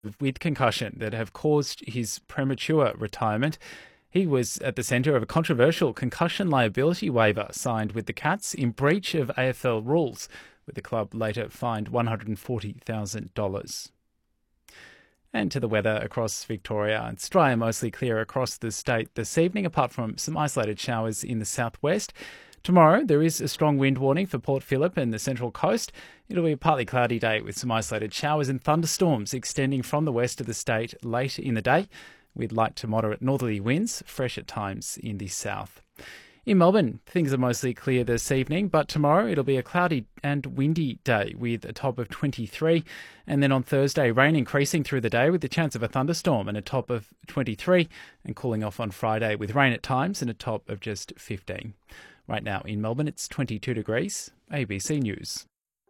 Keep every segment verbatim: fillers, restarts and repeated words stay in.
with concussion that have caused his premature retirement. He was at the centre of a controversial concussion liability waiver signed with the Cats in breach of A F L rules, with the club later fined one hundred forty thousand dollars. And to the weather across Victoria. It's dry and mostly clear across the state this evening, apart from some isolated showers in the southwest. Tomorrow, there is a strong wind warning for Port Phillip and the Central Coast. It'll be a partly cloudy day with some isolated showers and thunderstorms extending from the west of the state late in the day, with light to moderate northerly winds, fresh at times in the south. In Melbourne, things are mostly clear this evening, but tomorrow it'll be a cloudy and windy day with a top of twenty-three. And then on Thursday, rain increasing through the day with the chance of a thunderstorm and a top of twenty-three, and cooling off on Friday with rain at times and a top of just fifteen. Right now in Melbourne, it's twenty-two degrees. A B C News.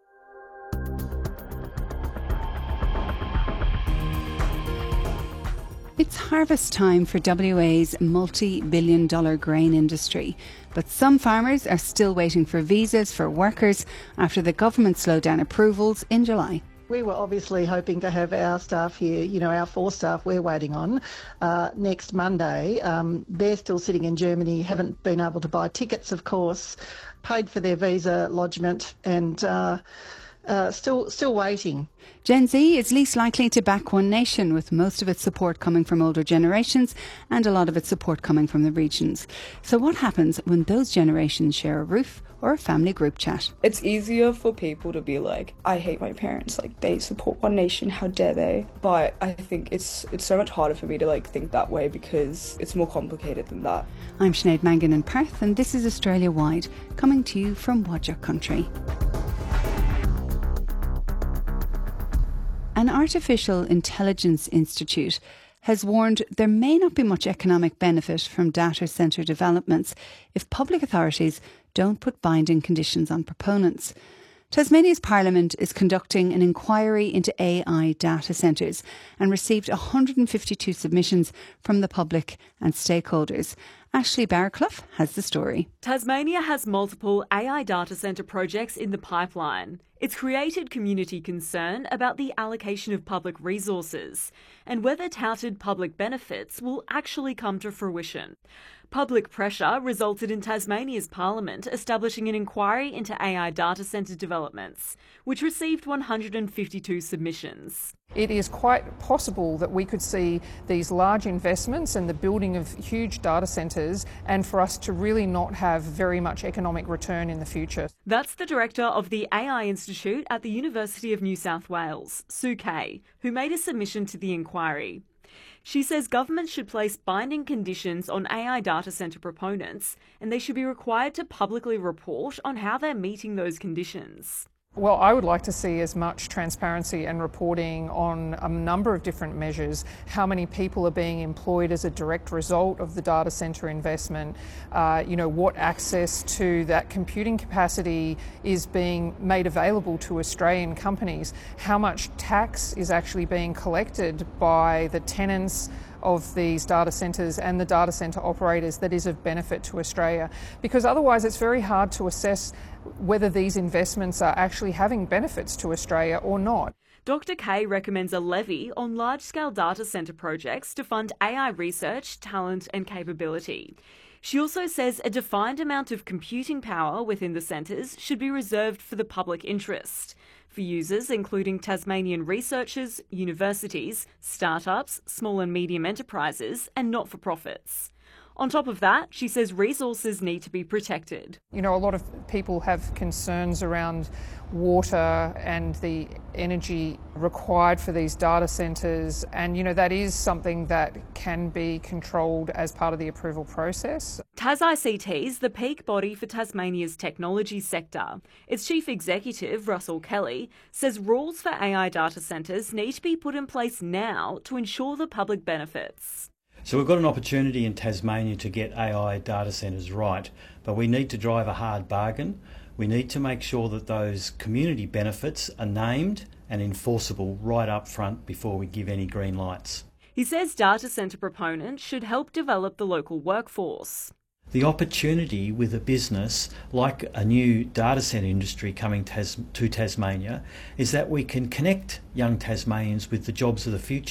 It's harvest time for W A's multi-billion dollar grain industry, but some farmers are still waiting for visas for workers after the government slowed down approvals in July. We were obviously hoping to have our staff here, you know, our four staff we're waiting on, uh, next Monday. Um, they're still sitting in Germany, haven't been able to buy tickets, of course, paid for their visa lodgement and uh, uh, still still waiting. Gen Z is least likely to back One Nation, with most of its support coming from older generations and a lot of its support coming from the regions. So what happens when those generations share a roof or a family group chat? It's easier for people to be like, I hate my parents, like they support One Nation, how dare they? But I think it's it's so much harder for me to like think that way because it's more complicated than that. I'm Sinead Mangan in Perth, and this is Australia Wide, coming to you from Wadja Country. An artificial intelligence institute has warned there may not be much economic benefit from data centre developments if public authorities don't put binding conditions on proponents. Tasmania's Parliament is conducting an inquiry into A I data centres and received one hundred fifty-two submissions from the public and stakeholders. Ashley Barraclough has the story. Tasmania has multiple A I data centre projects in the pipeline. It's created community concern about the allocation of public resources and whether touted public benefits will actually come to fruition. Public pressure resulted in Tasmania's Parliament establishing an inquiry into A I data centre developments, which received one hundred fifty-two submissions. It is quite possible that we could see these large investments and the building of huge data centres and for us to really not have very much economic return in the future. That's the director of the A I Institute at the University of New South Wales, Sue Kay, who made a submission to the inquiry. She says governments should place binding conditions on A I data centre proponents, and they should be required to publicly report on how they're meeting those conditions. Well, I would like to see as much transparency and reporting on a number of different measures, how many people are being employed as a direct result of the data centre investment, uh, you know, what access to that computing capacity is being made available to Australian companies, how much tax is actually being collected by the tenants of these data centres and the data centre operators that is of benefit to Australia, because otherwise it's very hard to assess whether these investments are actually having benefits to Australia or not. Doctor Kay recommends a levy on large-scale data centre projects to fund A I research, talent and capability. She also says a defined amount of computing power within the centres should be reserved for the public interest, for users including Tasmanian researchers, universities, startups, small and medium enterprises and not-for-profits. On top of that, she says resources need to be protected. You know, a lot of people have concerns around water and the energy required for these data centres, and you know that is something that can be controlled as part of the approval process. TasICT is the peak body for Tasmania's technology sector. Its chief executive, Russell Kelly, says rules for A I data centres need to be put in place now to ensure the public benefits. So we've got an opportunity in Tasmania to get A I data centres right, but we need to drive a hard bargain. We need to make sure that those community benefits are named and enforceable right up front before we give any green lights. He says data centre proponents should help develop the local workforce. The opportunity with a business like a new data centre industry coming Tas- to Tasmania is that we can connect young Tasmanians with the jobs of the future.